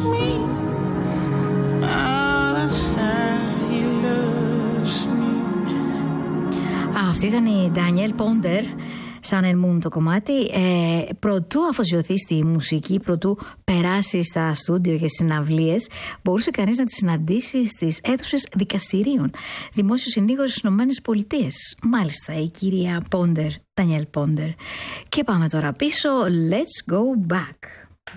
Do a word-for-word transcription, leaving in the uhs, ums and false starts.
me. Oh, that's how he loves me. Αυτή ήταν η Danielle Ponder, Sun and Moon το κομμάτι. Ε, προτού αφοσιωθεί στη μουσική, προτού περάσει στα στούντιο και στις συναυλίες, μπορούσε κανείς να τη συναντήσει στις αίθουσες δικαστηρίων. Δημόσιος συνήγορος στις Ηνωμένες Πολιτείες. Μάλιστα, η κυρία Ponder, Danielle Ponder. Και πάμε τώρα πίσω. Let's go back.